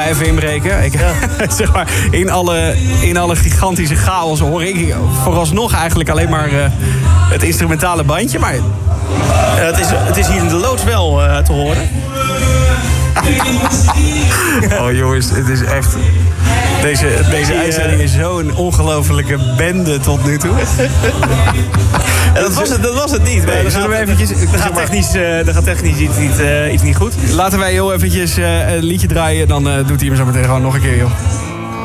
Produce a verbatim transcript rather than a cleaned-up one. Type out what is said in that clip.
wij even inbreken. Ik, ja. zeg maar, in, alle, in alle gigantische chaos hoor ik vooralsnog eigenlijk alleen maar uh, het instrumentale bandje. Maar... Uh, het, is, het is hier in de loods wel uh, te horen. Oh jongens, het is echt... Deze, deze uitzending is zo'n ongelofelijke bende tot nu toe. Ja, dat, was het, dat was het niet. Nee, dan gaan we eventjes... Er gaat technisch, uh, er gaat technisch iets, niet, uh, iets niet goed. Laten wij heel eventjes uh, een liedje draaien. Dan uh, doet hij hem zo meteen gewoon nog een keer, joh.